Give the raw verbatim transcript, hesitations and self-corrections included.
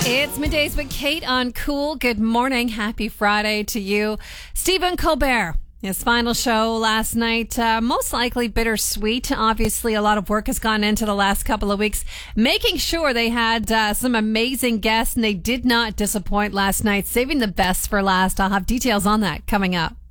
It's Middays with Kate on Cool. Good morning. Happy Friday to you. Stephen Colbert, his final show last night, uh, most likely bittersweet. Obviously, a lot of work has gone into the last couple of weeks, making sure they had uh, some amazing guests, and they did not disappoint last night, saving the best for last. I'll have details on that coming up.